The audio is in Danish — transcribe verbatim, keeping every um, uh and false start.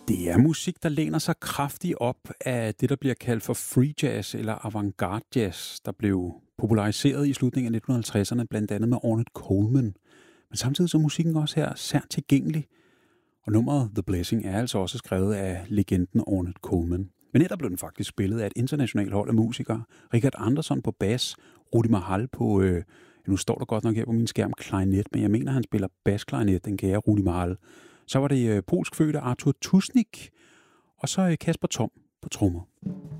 Det er musik, der læner sig kraftigt op af det, der bliver kaldt for free jazz eller avantgarde jazz, der blev populariseret i slutningen af nitten halvtredserne, blandt andet med Ornette Coleman. Men samtidig så er musikken også her sært tilgængelig, og nummeret The Blessing er altså også skrevet af legenden Ornette Coleman. Men netop blev den faktisk spillet af et internationalt hold af musikere. Richard Anderson på bas, Rudi Mahal på, øh, nu står der godt nok her på min skærm, klarinet, men jeg mener, han spiller basklarinet, den kære Rudi Mahal. Så var det øh, polsk fødte Artur Tusnik, og så øh, Kasper Tom på trommer.